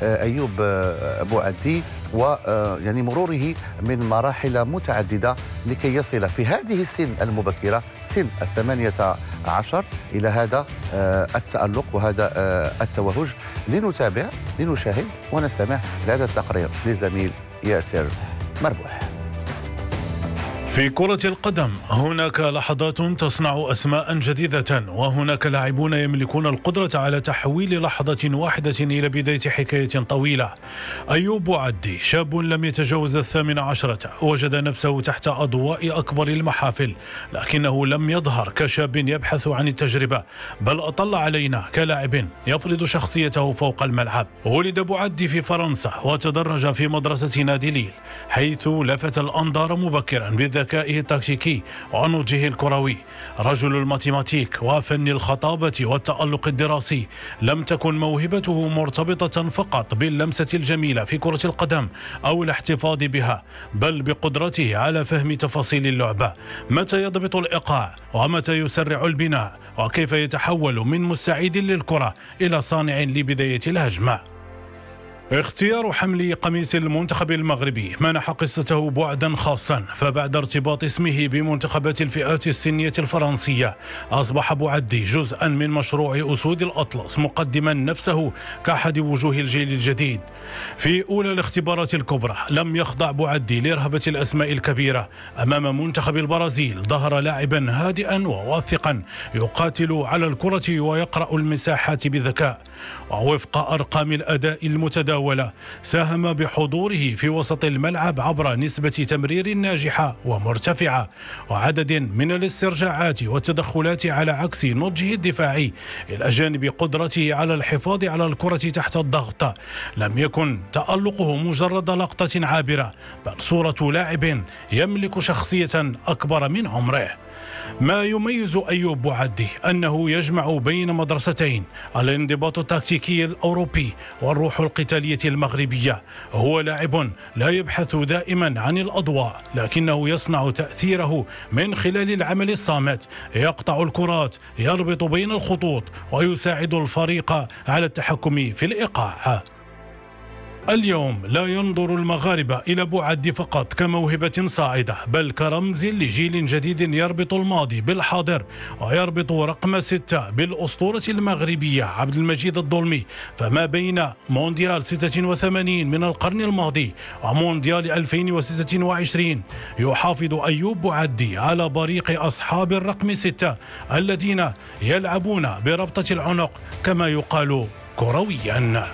أيوب بوعدي ويعني مروره من مراحل متعددة لكي يصل في هذه السن المبكرة سن 18 إلى هذا التألق وهذا التوهج. لنتابع لنشاهد ونستمع لهذا التقرير لزميل ياسر مربوح. في كرة القدم هناك لحظات تصنع أسماء جديدة، وهناك لاعبون يملكون القدرة على تحويل لحظة واحدة إلى بداية حكاية طويلة. أيوب بوعدي شاب لم يتجاوز 18، وجد نفسه تحت أضواء أكبر المحافل، لكنه لم يظهر كشاب يبحث عن التجربة، بل أطل علينا كلاعب يفرض شخصيته فوق الملعب. ولد بوعدي في فرنسا وتدرج في مدرسة نادي ليل، حيث لفت الأنظار مبكرا بذكائه التكتيكي ونضجه الكروي. رجل الماتيماتيك وفن الخطابة والتألق الدراسي. لم تكن موهبته مرتبطة فقط باللمسة الجميلة في كرة القدم أو الاحتفاظ بها، بل بقدرته على فهم تفاصيل اللعبة، متى يضبط الإيقاع ومتى يسرع البناء، وكيف يتحول من مستعيد للكرة إلى صانع لبداية الهجمة. اختيار حمل قميص المنتخب المغربي منح قصته بعدا خاصا، فبعد ارتباط اسمه بمنتخبات الفئات السنية الفرنسية أصبح بوعدي جزءا من مشروع أسود الأطلس، مقدما نفسه كأحد وجوه الجيل الجديد. في أولى الاختبارات الكبرى لم يخضع بوعدي لرهبة الأسماء الكبيرة. أمام منتخب البرازيل ظهر لاعبا هادئا وواثقا يقاتل على الكرة ويقرأ المساحات بذكاء، ووفق أرقام الأداء المتداولة ساهم بحضوره في وسط الملعب عبر نسبة تمرير ناجحة ومرتفعة وعدد من الاسترجاعات والتدخلات، على عكس نضجه الدفاعي، إلى جانب قدرته على الحفاظ على الكرة تحت الضغط. لم يكن تألقه مجرد لقطة عابرة، بل صورة لاعب يملك شخصية أكبر من عمره. ما يميز أيوب بوعدي أنه يجمع بين مدرستين: الانضباط التكتيكي الأوروبي والروح القتالية المغربية. هو لاعب لا يبحث دائما عن الأضواء، لكنه يصنع تأثيره من خلال العمل الصامت، يقطع الكرات، يربط بين الخطوط، ويساعد الفريق على التحكم في الإيقاع. اليوم لا ينظر المغاربة إلى بوعدي فقط كموهبة صاعدة، بل كرمز لجيل جديد يربط الماضي بالحاضر، ويربط رقم 6 بالأسطورة المغربية عبد المجيد الظلمي. فما بين مونديال 86 من القرن الماضي ومونديال 2026 يحافظ أيوب بوعدي على بريق أصحاب الرقم 6 الذين يلعبون بربطة العنق كما يقال كرويا.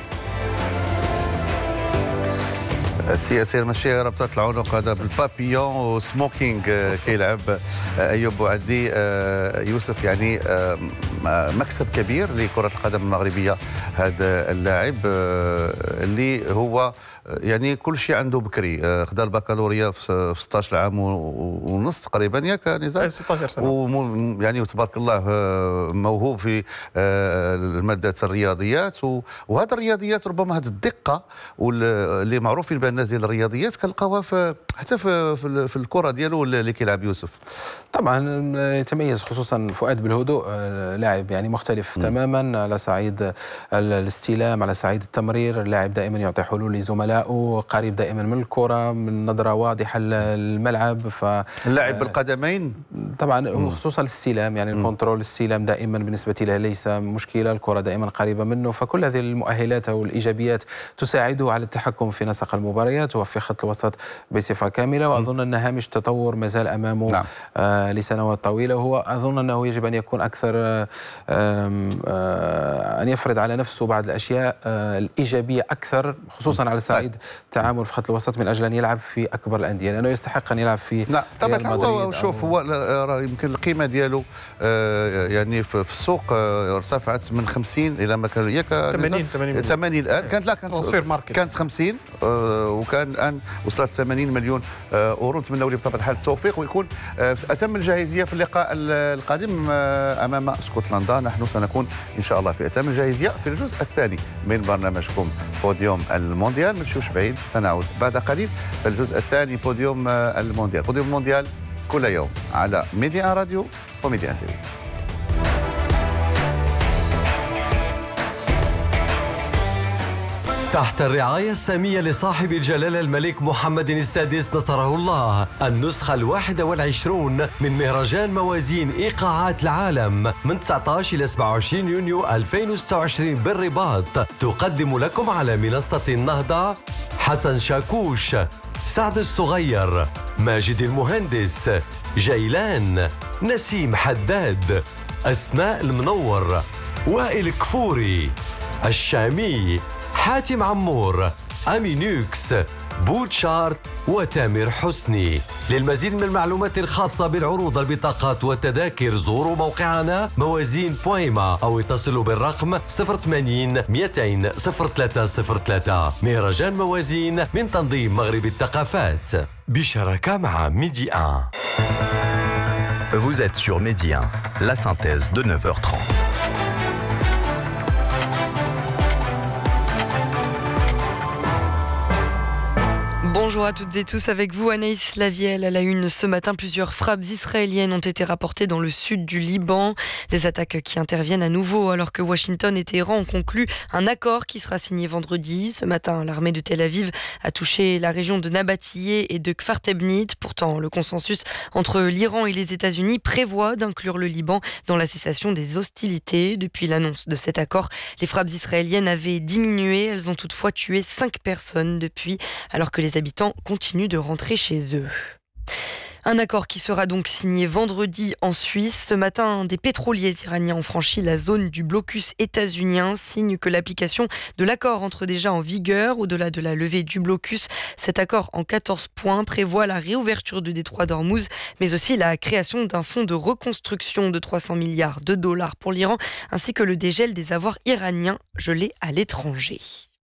السياسي ماشي ربطة العنق، هذا بالبابيون وسموكينج كيلعب أيوب بوعدي. يوسف يعني مكسب كبير لكرة القدم المغربية هذا اللاعب اللي هو يعني كل شيء عنده بكري. خدا البكالوريا في 16 عام ونص تقريبا، ياك نزار؟ 16 سنة. يعني تبارك الله موهوب في المادة الرياضيات، وهذا الرياضيات ربما هذه الدقة واللي معروفين بأن ديال الرياضيات كنلقاوها حتى في الكرة ديالو اللي كيلعب يوسف. طبعا يتميز خصوصا فؤاد بالهدوء، لاعب يعني مختلف تماما على صعيد الاستلام، على صعيد التمرير، لاعب دائما يعطي حلول لزملائه، قريب دائما من الكرة، من نظرة واضحة للملعب. اللاعب بالقدمين طبعا خصوصا الاستلام، يعني الكنترول، الاستلام دائما بالنسبة له ليس مشكلة، الكرة دائما قريبة منه، فكل هذه المؤهلات او الإيجابيات تساعده على التحكم في نسق المباريات وفي خط الوسط بصفة كاملة. وأظن أن هامش التطور مازال أمامه. نعم. لسنوات طويلة. وهو أظن أنه يجب أن يكون أكثر أن يفرض على نفسه بعض الأشياء الإيجابية أكثر، خصوصا على صعيد التعامل في خط الوسط، من أجل أن يلعب في أكبر الأندية، لأنه يستحق أن يلعب في ريال مدريد. شوف هو يمكن القيمة ديالو يعني في السوق ارتفعت من 50 إلى ما كان ياك 80 الآن، كانت 50 وكان الآن وصلت 80 مليون أورو. نتمنوا له بطبيعة الحال التوفيق ويكون أتم الجاهزية في اللقاء القادم أمام اسكتلندا. نحن سنكون إن شاء الله في أتم الجاهزية في الجزء الثاني من برنامجكم بوديوم المونديال. ما تمشوش بعيد، سنعود بعد قليل في الجزء الثاني بوديوم المونديال. بوديوم المونديال كل يوم على ميديا راديو وميديا تي في. تحت الرعاية السامية لصاحب الجلالة الملك محمد السادس نصره الله، النسخة 21 من مهرجان موازين إيقاعات العالم من 19 إلى 27 يونيو 2026 بالرباط، تقدم لكم على منصة النهضة حسن شاكوش، سعد الصغير، ماجد المهندس، جيلان، نسيم حداد، أسماء المنور، وائل كفوري، الشامي، حاتم عمور، أمينوكس، بوتشارت وتامر حسني. للمزيد من المعلومات الخاصة بالعروض، البطاقات والتذاكر زوروا موقعنا موازين بويما أو اتصلوا بالرقم 080 200 0303. مهرجان موازين من تنظيم مغرب الثقافات بشراكة مع ميدي 1. Vous êtes sur Midi 1, la synthèse de 9h30. Bonjour à toutes et tous, avec vous Anaïs Lavielle. À la une ce matin, plusieurs frappes israéliennes ont été rapportées dans le sud du Liban. Des attaques qui interviennent à nouveau alors que Washington et Téhéran ont conclu un accord qui sera signé vendredi. Ce matin, l'armée de Tel Aviv a touché la région de Nabatiyeh et de Kfar Tebnit. Pourtant, le consensus entre l'Iran et les États-Unis prévoit d'inclure le Liban dans la cessation des hostilités. Depuis l'annonce de cet accord, les frappes israéliennes avaient diminué. Elles ont toutefois tué 5 personnes depuis, alors que les habitants continuent de rentrer chez eux. Un accord qui sera donc signé vendredi en Suisse. Ce matin, des pétroliers iraniens ont franchi la zone du blocus états-unien, signe que l'application de l'accord entre déjà en vigueur. Au-delà de la levée du blocus, cet accord en 14 points prévoit la réouverture du détroit d'Ormuz, mais aussi la création d'un fonds de reconstruction de 300 milliards de dollars pour l'Iran, ainsi que le dégel des avoirs iraniens gelés à l'étranger.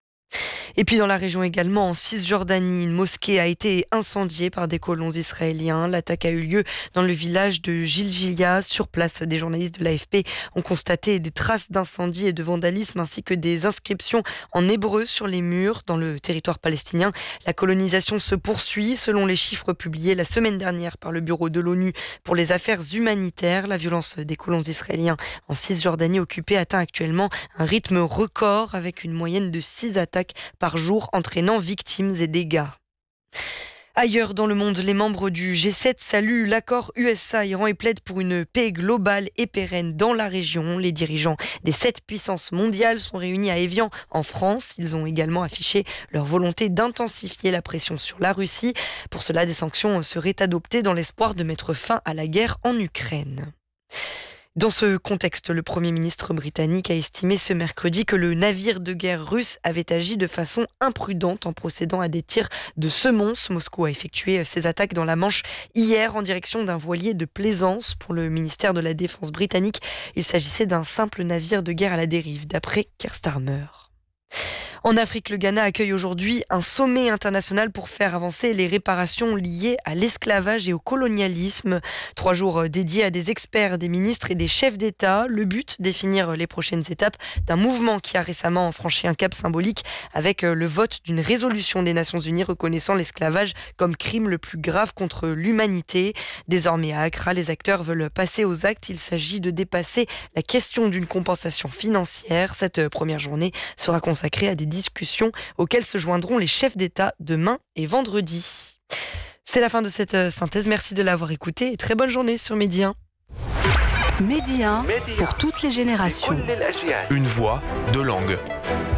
Et puis dans la région également, en Cisjordanie, une mosquée a été incendiée par des colons israéliens. L'attaque a eu lieu dans le village de Gilgilia. Sur place, des journalistes de l'AFP ont constaté des traces d'incendie et de vandalisme ainsi que des inscriptions en hébreu sur les murs. Dans le territoire palestinien, la colonisation se poursuit. Selon les chiffres publiés la semaine dernière par le Bureau de l'ONU pour les affaires humanitaires, la violence des colons israéliens en Cisjordanie occupée atteint actuellement un rythme record avec une moyenne de 6 attaques par jour, entraînant victimes et dégâts. Ailleurs dans le monde, les membres du G7 saluent l'accord USA-Iran et plaident pour une paix globale et pérenne dans la région. Les dirigeants des 7 puissances mondiales sont réunis à Évian, en France. Ils ont également affiché leur volonté d'intensifier la pression sur la Russie. Pour cela, des sanctions seraient adoptées dans l'espoir de mettre fin à la guerre en Ukraine. Dans ce contexte, le Premier ministre britannique a estimé ce mercredi que le navire de guerre russe avait agi de façon imprudente en procédant à des tirs de semonce. Moscou a effectué ses attaques dans la Manche hier en direction d'un voilier de plaisance. Pour le ministère de la Défense britannique, il s'agissait d'un simple navire de guerre à la dérive, d'après Keir Starmer. En Afrique, le Ghana accueille aujourd'hui un sommet international pour faire avancer les réparations liées à l'esclavage et au colonialisme. 3 jours dédiés à des experts, des ministres et des chefs d'État. Le but, définir les prochaines étapes d'un mouvement qui a récemment franchi un cap symbolique avec le vote d'une résolution des Nations Unies reconnaissant l'esclavage comme crime le plus grave contre l'humanité. Désormais à Accra, les acteurs veulent passer aux actes. Il s'agit de dépasser la question d'une compensation financière. Cette première journée sera consacrée à des discussions auxquelles se joindront les chefs d'État demain et vendredi. C'est la fin de cette synthèse. Merci de l'avoir écouté et très bonne journée sur Midi 1. Midi 1 pour toutes les générations. Une voix, 2 langues.